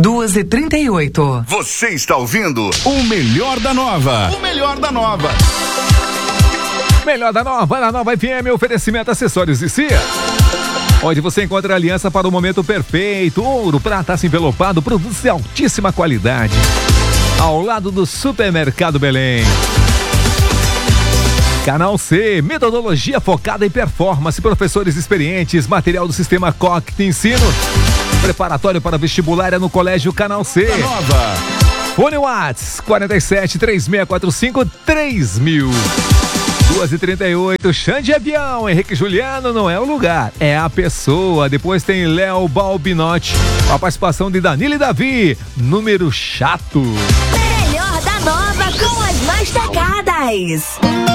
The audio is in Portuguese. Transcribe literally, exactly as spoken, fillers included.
duas e trinta e oito. Você está ouvindo o Melhor da Nova. O Melhor da Nova. Melhor da Nova, na Nova F M, oferecimento acessórios de C I A. Onde você encontra aliança para o momento perfeito, ouro, prata, aço envelopado, produtos de altíssima qualidade. Ao lado do Supermercado Belém. Canal C, metodologia focada em performance, professores experientes, material do sistema C O C de ensino. Preparatório para vestibular é no Colégio Canal C. Nova. Fone Whats, quarenta e sete, três seis quatro cinco, três mil. duas e trinta e oito, Xande Avião, Henrique Juliano não é o lugar, é a pessoa. Depois tem Léo Balbinotti, a participação de Danilo e Davi, número chato. Melhor da Nova com as mais tocadas.